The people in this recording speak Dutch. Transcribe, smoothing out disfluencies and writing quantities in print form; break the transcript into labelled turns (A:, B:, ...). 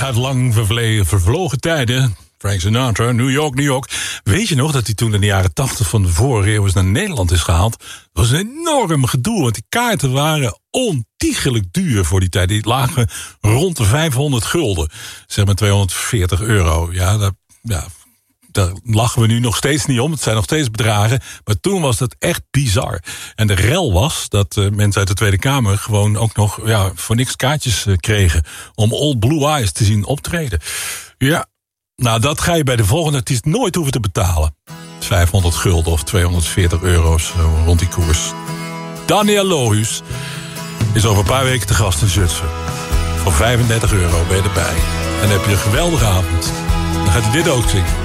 A: uit lang vervlogen tijden. Frank Sinatra, New York, New York. Weet je nog dat hij toen in de jaren 80 van de vorige eeuw eens naar Nederland is gehaald? Dat was een enorm gedoe, want die kaarten waren ontiegelijk duur voor die tijd. Die lagen rond de 500 gulden. Zeg maar 240 euro. Ja, daar lachen we nu nog steeds niet om. Het zijn nog steeds bedragen. Maar toen was dat echt bizar. En de rel was dat mensen uit de Tweede Kamer gewoon ook nog voor niks kaartjes kregen om Old Blue Eyes te zien optreden. Ja, nou dat ga je bij de volgende artiest nooit hoeven te betalen. 500 gulden of 240 euro's rond die koers. Daniel Lohuus is over een paar weken te gast in Zutphen. Voor 35 euro ben je erbij. En dan heb je een geweldige avond. Dan gaat hij dit ook zingen.